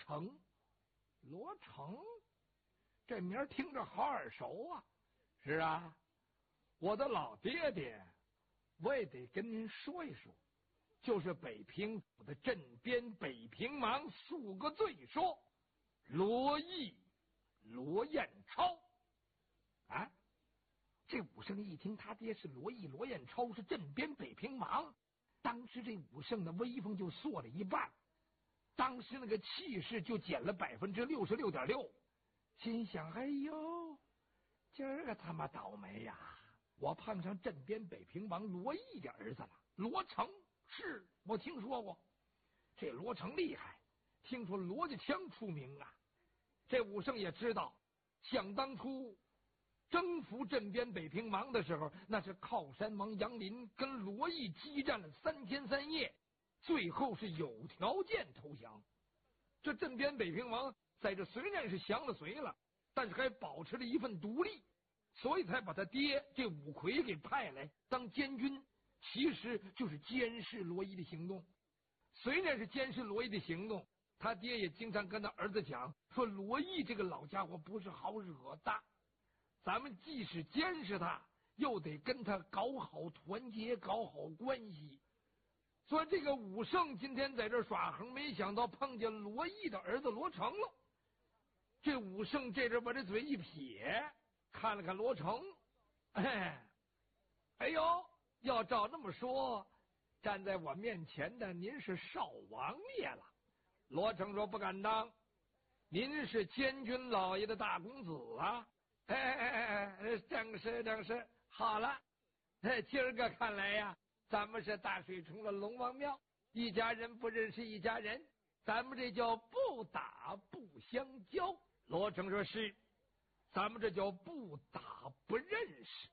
成，罗成，这名听着好耳熟啊！是啊，我的老爹爹，我也得跟您说一说，就是北平府的镇边北平王数个罪说，罗毅、罗彦超啊。这武圣一听他爹是罗毅、罗彦超是镇边北平王，当时这武圣的威风就缩了一半，当时那个气势就减了66.6%，心想：哎呦，今儿个他妈倒霉呀！我碰上镇边北平王罗毅的儿子了。罗成，是我听说过，这罗成厉害，听说罗家枪出名啊。这武圣也知道，想当初征服镇边北平王的时候，那是靠山王杨林跟罗毅激战了3天3夜，最后是有条件投降。这镇边北平王在这虽然是降了隋了，但是还保持了一份独立，所以才把他爹这武魁给派来当监军，其实就是监视罗毅的行动。虽然是监视罗毅的行动，他爹也经常跟他儿子讲说，罗毅这个老家伙不是好惹的，咱们即使监视他，又得跟他搞好团结，搞好关系。所以这个武圣今天在这耍横，没想到碰见罗毅的儿子罗成了。这武圣这阵把这嘴一撇，看了看罗成，哎呦，要照那么说，站在我面前的您是少王爷了。罗成说：不敢当，您是监军老爷的大公子啊。正是，好了，今儿个看来呀，咱们是大水冲了龙王庙，一家人不认识一家人，咱们这叫不打不相交。罗成说：是，咱们这叫不打不认识。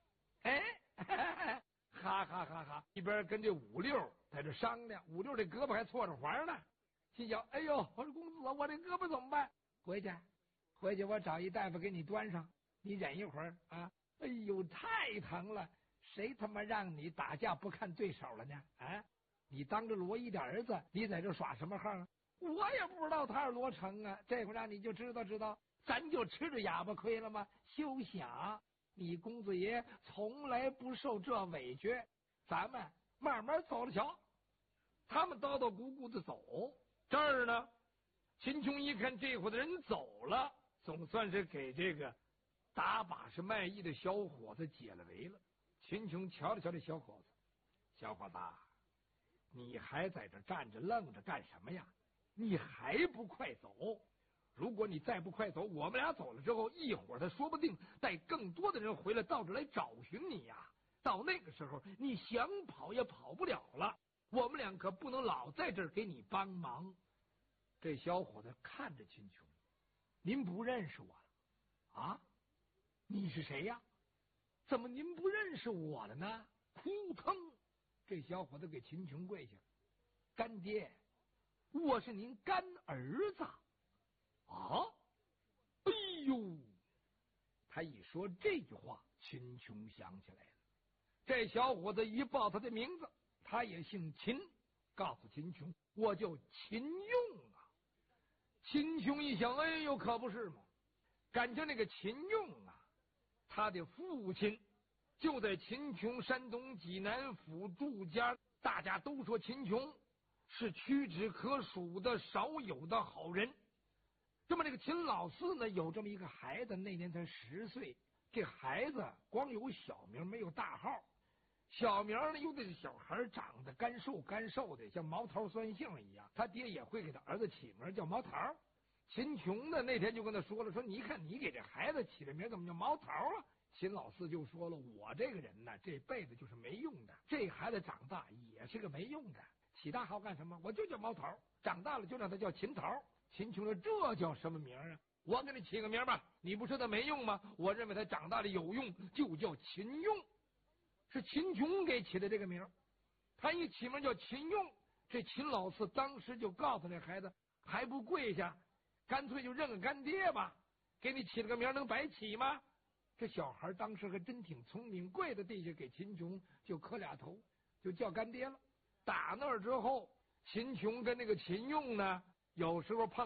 哈哈哈哈！一边跟这五六在这商量，五六这胳膊还搓着环呢，心想：哎呦，我说公子，我这胳膊怎么办？回去，我找一大夫给你端上，你忍一会儿啊！哎呦，太疼了！谁他妈让你打架不看对手了呢？啊！你当着罗毅的儿子，你在这耍什么横啊？我也不知道他是罗成啊，这会让你就知道，咱就吃着哑巴亏了吗？休想！你公子爷从来不受这委屈，咱们慢慢走着瞧。他们叨叨咕咕的走，这儿呢，秦琼一看这伙的人走了，总算是给这个打把式卖艺的小伙子解了围了。秦琼瞧了瞧这小伙子，小伙子，你还在这站着愣着干什么呀？你还不快走？如果你再不快走，我们俩走了之后，一会儿他说不定带更多的人回来到这来找寻你呀。到那个时候，你想跑也跑不了了。我们俩可不能老在这儿给你帮忙。这小伙子看着秦琼，您不认识我了啊？你是谁呀？怎么您不认识我了呢？扑腾，这小伙子给秦琼跪下，干爹，我是您干儿子啊！哎呦，他一说这句话，秦琼想起来了。这小伙子一报他的名字，他也姓秦，告诉秦琼，我叫秦用啊。秦琼一想，哎呦，可不是嘛！感情那个秦用啊，他的父亲就在秦琼山东济南府住家，大家都说秦琼是屈指可数的少有的好人。这么这个秦老四呢，有这么一个孩子，那年才10岁。这孩子光有小名没有大号，小名呢又这小孩长得干瘦的，像毛头酸杏一样。他爹也会给他儿子起名叫毛头。秦琼呢那天就跟他说了，说你看你给这孩子起的名怎么叫毛头啊？秦老四就说了，我这个人呢这辈子就是没用的，这孩子长大也是个没用的，起大号干什么？我就叫毛头，长大了就让他叫秦头。秦琼说，这叫什么名啊？我给你起个名吧，你不说他没用吗？我认为他长大了有用，就叫秦用。是秦琼给起的这个名，他一起名叫秦用。这秦老四当时就告诉那孩子，还不跪下，干脆就认个干爹吧，给你起了个名能白起吗？这小孩当时还真挺聪明，跪在地下给秦琼就磕俩头，就叫干爹了。打那儿之后，秦琼跟那个秦用呢，有时候碰